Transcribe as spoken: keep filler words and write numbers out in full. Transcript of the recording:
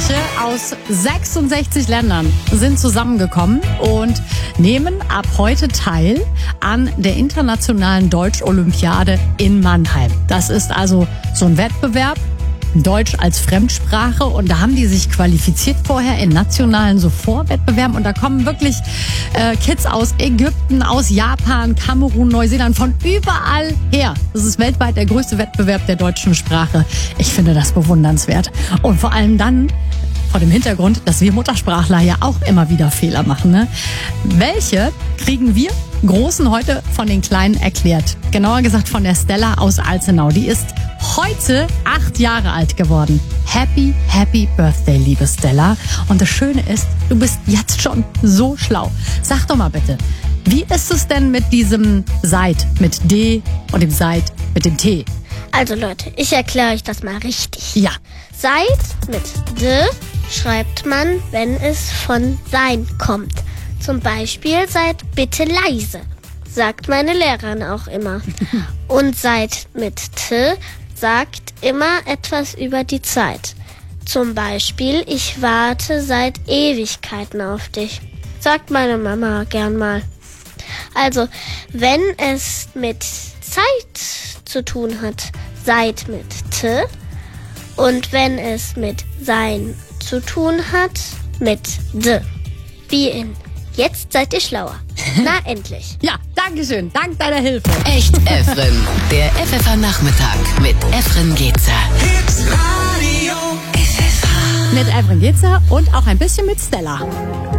Jugendliche aus sechsundsechzig Ländern sind zusammengekommen und nehmen ab heute teil an der Internationalen Deutsch-Olympiade in Mannheim. Das ist also so ein Wettbewerb, Deutsch als Fremdsprache, und da haben die sich qualifiziert vorher in nationalen so Vorwettbewerben, und da kommen wirklich äh, Kids aus Ägypten, aus Japan, Kamerun, Neuseeland, von überall her. Das ist weltweit der größte Wettbewerb der deutschen Sprache. Ich finde das bewundernswert, und vor allem dann vor dem Hintergrund, dass wir Muttersprachler ja auch immer wieder Fehler machen. Ne? Welche kriegen wir Großen heute von den Kleinen erklärt? Genauer gesagt von der Stella aus Alzenau. Die ist heute acht Jahre alt geworden. Happy, happy Birthday, liebe Stella. Und das Schöne ist, du bist jetzt schon so schlau. Sag doch mal bitte, wie ist es denn mit diesem Seid mit D und dem Seid mit dem T? Also Leute, ich erkläre euch das mal richtig. Ja. Seid mit D schreibt man, wenn es von sein kommt. Zum Beispiel seid bitte leise, sagt meine Lehrerin auch immer. Und seid mit T sagt immer etwas über die Zeit. Zum Beispiel, ich warte seit Ewigkeiten auf dich, sagt meine Mama gern mal. Also, wenn es mit Zeit zu tun hat, seid mit T. Und wenn es mit sein zu tun hat, mit D. Wie in jetzt seid ihr schlauer. Na, endlich. Ja, dankeschön. Dank deiner Hilfe. Echt Efren. Der F F H-Nachmittag mit Efren Getzer. Mit Efren Getzer und auch ein bisschen mit Stella.